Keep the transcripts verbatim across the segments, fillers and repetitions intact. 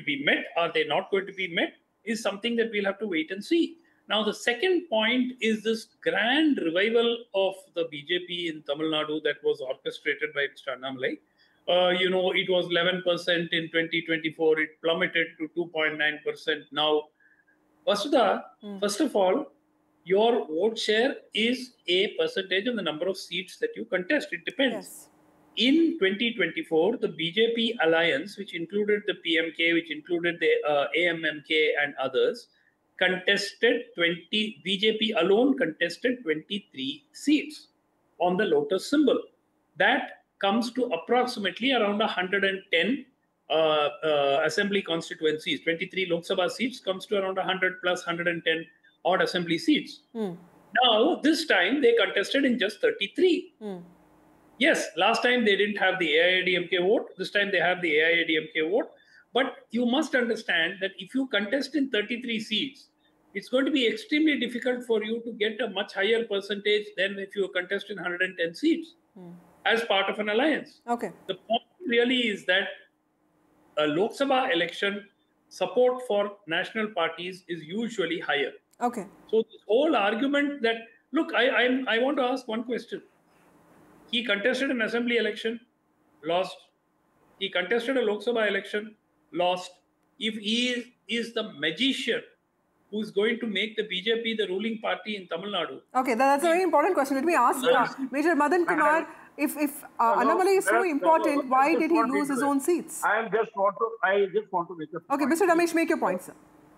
be met? Are they not going to be met? Is something that we'll have to wait and see. Now, the second point is this grand revival of the B J P in Tamil Nadu that was orchestrated by Mister Annamalai. Uh, you know, it was eleven percent in twenty twenty-four. It plummeted to two point nine percent now. Vasudha, mm. first of all, your vote share is a percentage of the number of seats that you contest. It depends. Yes. In twenty twenty-four, the B J P alliance, which included the P M K, which included the uh, A M M K and others, contested twenty, B J P alone contested twenty-three seats on the lotus symbol. That comes to approximately around one hundred ten uh, uh, assembly constituencies. twenty-three Lok Sabha seats comes to around one hundred plus one hundred ten odd assembly seats. Mm. Now, this time they contested in just thirty-three. Mm. Yes, last time they didn't have the A I A D M K vote. This time they have the A I A D M K vote. But you must understand that if you contest in thirty-three seats, it's going to be extremely difficult for you to get a much higher percentage than if you contest in one hundred ten seats mm. as part of an alliance. Okay. The point really is that a Lok Sabha election support for national parties is usually higher. Okay. So this whole argument that, look, I, I, I want to ask one question. He contested an assembly election, lost. He contested a Lok Sabha election, lost. If he is, is the magician who is going to make the B J P the ruling party in Tamil Nadu. Okay, that's a very important question. Let me ask uh, Major Madan Kumar, if, if uh, Annamalai is so important, why did he lose his own seats? I just want to, I just want to make a Okay, Mister Ramesh, make your point, sir.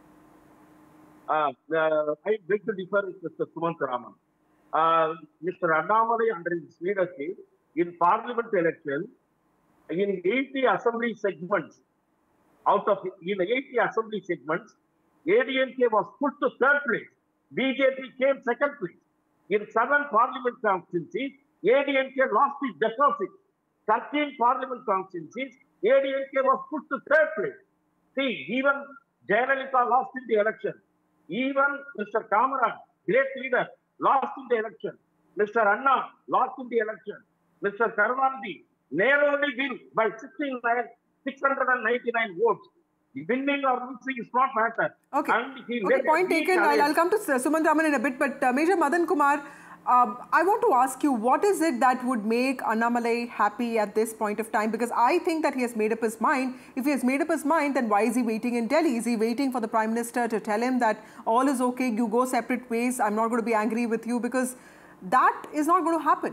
Uh, uh, I beg to differ with Mister Sumant Raman. Uh, Mister Annamalai under his leadership in parliament election, in eighty assembly segments, out of in eighty assembly segments, A D M K was put to third place. B J P came second place. In seven parliament constituencies, A D M K lost its deposit. thirteen parliament constituencies, A D M K was put to third place. See, even Jayalalitha lost in the election. Even Mister Kamaraj, great leader, lost in the election. Mister Anna lost in the election. Mister Karunanidhi narrowly win by six hundred ninety-nine votes. Winning or losing is not matter. Okay, and he okay point taken. I'll, I'll come to Sumant Raman in a bit, but uh, Major Madan Kumar, uh, I want to ask you, what is it that would make Annamalai happy at this point of time? Because I think that he has made up his mind. If he has made up his mind, then why is he waiting in Delhi? Is he waiting for the Prime Minister to tell him that all is okay, you go separate ways, I'm not going to be angry with you? Because that is not going to happen.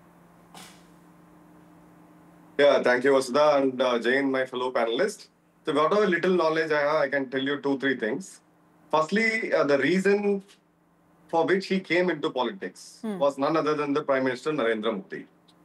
Yeah, thank you, Vasudha, and uh, Jain, my fellow panelists. So whatever little knowledge I have, I can tell you two, three things. Firstly, uh, the reason for which he came into politics hmm. was none other than the Prime Minister Narendra Modi.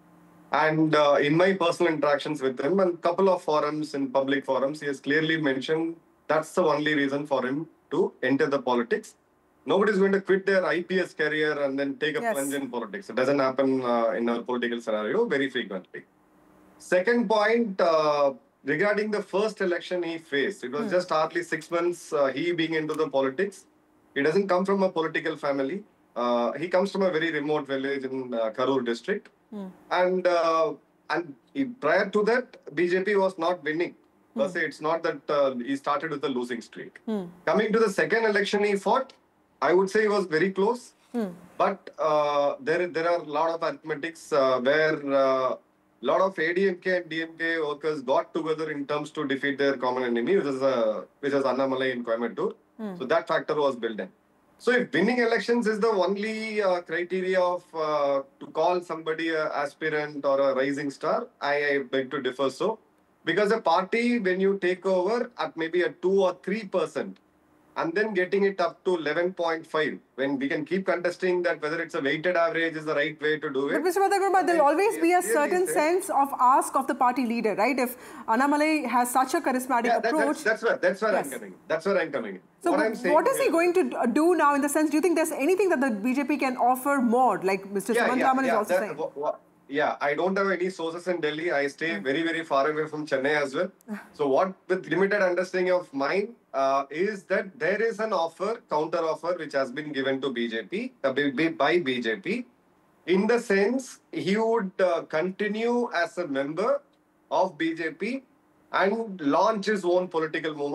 And uh, in my personal interactions with him and a couple of forums, in public forums, he has clearly mentioned that's the only reason for him to enter the politics. Nobody is going to quit their I P S career and then take a yes. plunge in politics. It doesn't happen uh, in our political scenario very frequently. Second point, uh, regarding the first election he faced, it was hmm. just hardly six months uh, he being into the politics. He doesn't come from a political family. Uh, he comes from a very remote village in uh, Karur district. Hmm. And uh, and he, prior to that, B J P was not winning. Hmm. Per se, it's not that uh, he started with a losing streak. Hmm. Coming to the second election he fought, I would say he was very close. Hmm. But uh, there, there are a lot of arithmetics uh, where uh, a lot of A D M K and D M K workers got together in terms to defeat their common enemy, which is, uh, which is Annamalai in Coimbatore. Hmm. So that factor was built in. So if winning elections is the only uh, criteria of uh, to call somebody an aspirant or a rising star, I, I beg to differ so. Because a party, when you take over at maybe a two or three percent, and then getting it up to eleven point five, when we can keep contesting that whether it's a weighted average is the right way to do it. But Mister Madan Kumar, there will always be a certain sense of ask of the party leader, right? If Annamalai has such a charismatic yeah, that, approach. That's, that's where, that's where yes. I'm coming in. That's where I'm coming in. So what, what, I'm saying what is is, he going to do now in the sense, do you think there's anything that the B J P can offer more, like Mister Yeah, Sumant yeah, Raman yeah, is also that, saying? w w Yeah, I don't have any sources in Delhi. I stay mm. very, very far away from Chennai as well. So what, with limited understanding of mine, uh, is that there is an offer, counter offer, which has been given to B J P, uh, by B J P. In the sense, he would uh, continue as a member of B J P and launch his own political movement.